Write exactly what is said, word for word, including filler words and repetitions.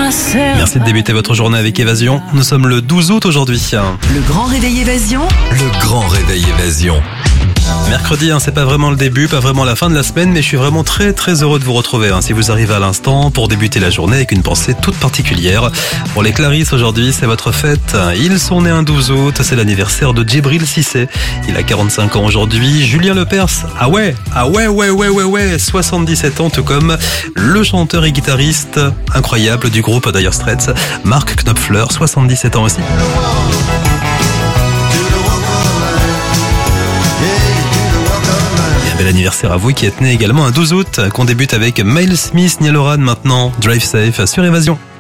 Merci de débuter votre journée avec Évasion. Nous sommes le douze août aujourd'hui. Le grand réveil Évasion. Le grand réveil Évasion. Mercredi, hein, c'est pas vraiment le début, pas vraiment la fin de la semaine, mais je suis vraiment très très heureux de vous retrouver. Hein, si vous arrivez à l'instant pour débuter la journée avec une pensée toute particulière. Pour les Clarisse, aujourd'hui, c'est votre fête. Ils sont nés un douze août, c'est l'anniversaire de Djibril Cissé. Il a quarante-cinq ans aujourd'hui. Julien Lepers, ah ouais, ah ouais, ouais, ouais, ouais, ouais, soixante-dix-sept ans, tout comme le chanteur et guitariste incroyable du groupe Dire Straits, Mark Knopfler, soixante-dix-sept ans aussi. Bel anniversaire à vous qui êtes né également un douze août, qu'on débute avec Miles Smith, Niall Horan maintenant, Drive Safe sur Évasion.